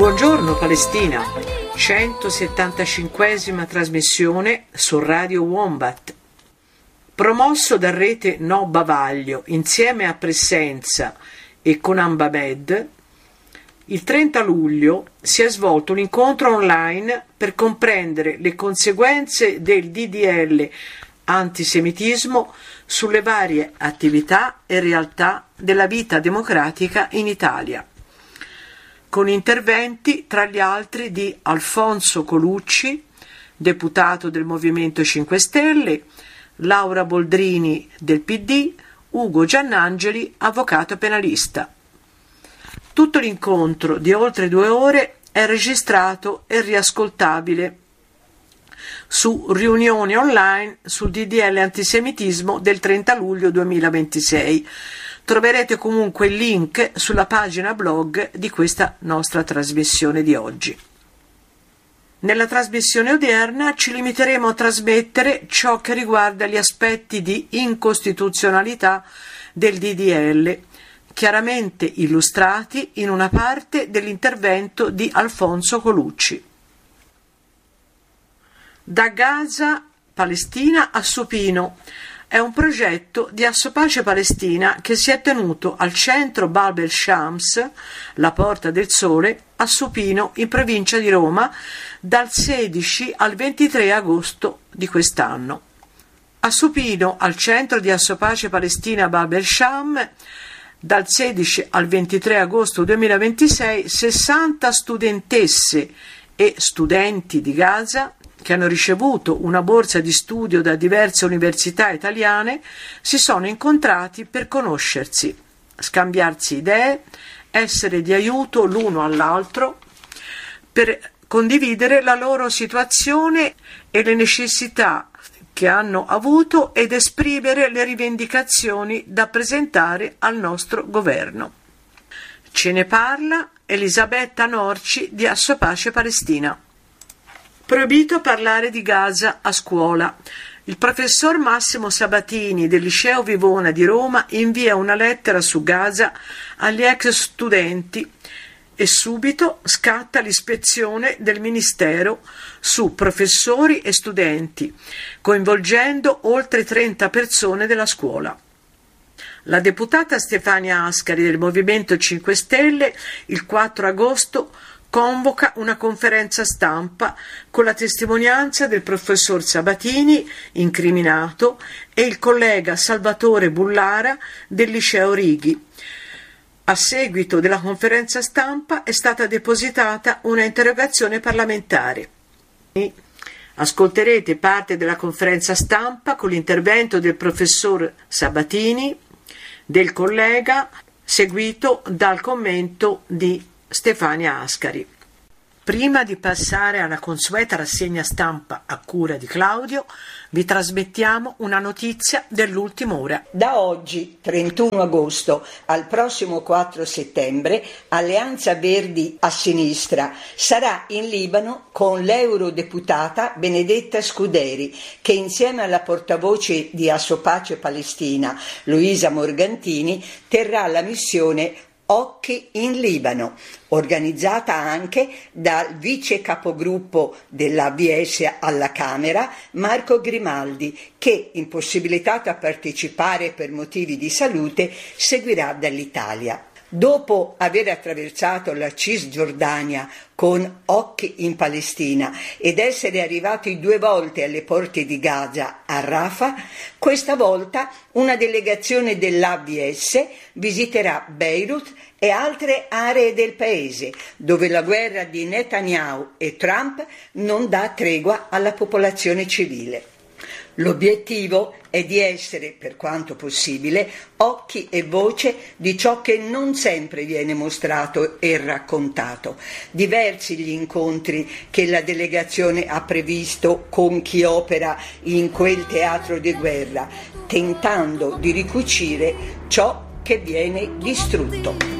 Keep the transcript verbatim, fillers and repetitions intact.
Buongiorno Palestina, centosettantacinquesima trasmissione su Radio Wombat. Promosso da Rete No Bavaglio insieme a Presenza e con Ambamed, il trenta luglio si è svolto un incontro online per comprendere le conseguenze del D D L antisemitismo sulle varie attività e realtà della vita democratica in Italia, con interventi tra gli altri di Alfonso Colucci, deputato del Movimento cinque Stelle, Laura Boldrini del P D, Ugo Giannangeli, avvocato penalista. Tutto l'incontro di oltre due ore è registrato e riascoltabile su riunioni online sul D D L antisemitismo del trenta luglio duemilaventisei. Troverete comunque il link sulla pagina blog di questa nostra trasmissione di oggi. Nella trasmissione odierna ci limiteremo a trasmettere ciò che riguarda gli aspetti di incostituzionalità del D D L, chiaramente illustrati in una parte dell'intervento di Alfonso Colucci. Da Gaza, Palestina a Supino è un progetto di Assopace Palestina che si è tenuto al centro Bab el-Shams, la Porta del Sole, a Supino, in provincia di Roma, dal sedici al ventitré agosto di quest'anno. A Supino, al centro di Assopace Palestina Bab el-Sham, dal sedici al ventitré agosto duemilaventisei, sessanta studentesse e studenti di Gaza che hanno ricevuto una borsa di studio da diverse università italiane, si sono incontrati per conoscersi, scambiarsi idee, essere di aiuto l'uno all'altro, per condividere la loro situazione e le necessità che hanno avuto ed esprimere le rivendicazioni da presentare al nostro governo. Ce ne parla Elisabetta Norci di Assopace Palestina. Proibito parlare di Gaza a scuola. Il professor Massimo Sabatini del Liceo Vivona di Roma invia una lettera su Gaza agli ex studenti e subito scatta l'ispezione del Ministero su professori e studenti, coinvolgendo oltre trenta persone della scuola. La deputata Stefania Ascari del Movimento cinque Stelle il quattro agosto convoca una conferenza stampa con la testimonianza del professor Sabatini, incriminato, e il collega Salvatore Bullara del Liceo Righi. A seguito della conferenza stampa è stata depositata una interrogazione parlamentare. Ascolterete parte della conferenza stampa con l'intervento del professor Sabatini, del collega, seguito dal commento di Stefania Ascari. Prima di passare alla consueta rassegna stampa a cura di Claudio, vi trasmettiamo una notizia dell'ultima ora. Da oggi, trentuno agosto, al prossimo quattro settembre, Alleanza Verdi a Sinistra sarà in Libano con l'eurodeputata Benedetta Scuderi, che insieme alla portavoce di Assopace Palestina, Luisa Morgantini, terrà la missione Occhi in Libano, organizzata anche dal vice capogruppo dell'A V S alla Camera, Marco Grimaldi, che, impossibilitato a partecipare per motivi di salute, seguirà dall'Italia. Dopo aver attraversato la Cisgiordania con Occhi in Palestina ed essere arrivati due volte alle porte di Gaza, a Rafah, questa volta una delegazione dell'A V S visiterà Beirut e altre aree del paese, dove la guerra di Netanyahu e Trump non dà tregua alla popolazione civile. L'obiettivo è di essere, per quanto possibile, occhi e voce di ciò che non sempre viene mostrato e raccontato. Diversi gli incontri che la delegazione ha previsto con chi opera in quel teatro di guerra, tentando di ricucire ciò che viene distrutto.